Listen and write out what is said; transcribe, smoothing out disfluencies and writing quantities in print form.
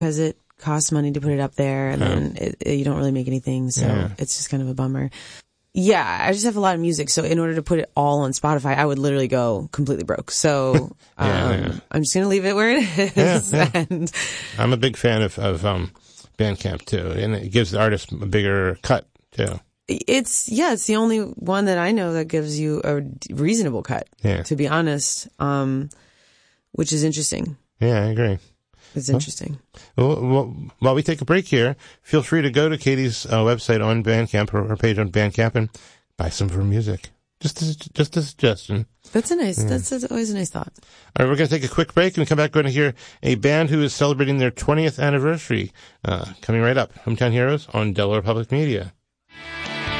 because it costs money to put it up there, and then you don't really make anything, so it's just kind of a bummer. Yeah, I just have a lot of music, so in order to put it all on Spotify, I would literally go completely broke. So I'm just going to leave it where it is. And I'm a big fan of Bandcamp, too, and it gives the artist a bigger cut, too. It's the only one that I know that gives you a reasonable cut, to be honest, which is interesting. Yeah, I agree. It's interesting. Well, while we take a break here, feel free to go to Katie's website on Bandcamp, her page on Bandcamp, and buy some of her music. Just a suggestion. That's always a nice thought. All right, we're going to take a quick break and come back. We're going to hear a band who is celebrating their 20th anniversary coming right up. Hometown Heroes on Delaware Public Media.